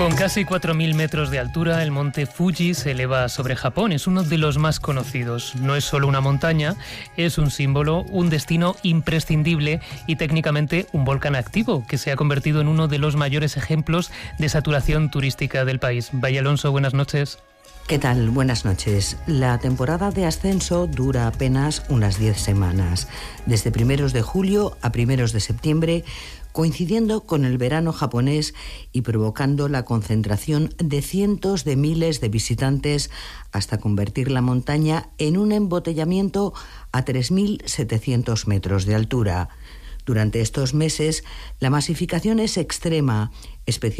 Con casi 4.000 metros de altura, el monte Fuji se eleva sobre Japón. Es uno de los más conocidos. No es solo una montaña, es un símbolo, un destino imprescindible y técnicamente un volcán activo que se ha convertido en uno de los mayores ejemplos de saturación turística del país. Valle Alonso, buenas noches. ¿Qué tal? Buenas noches. La temporada de ascenso dura apenas unas 10 semanas, desde primeros de julio a primeros de septiembre, coincidiendo con el verano japonés y provocando la concentración de cientos de miles de visitantes hasta convertir la montaña en un embotellamiento a 3.700 metros de altura. Durante estos meses, la masificación es extrema, especialmente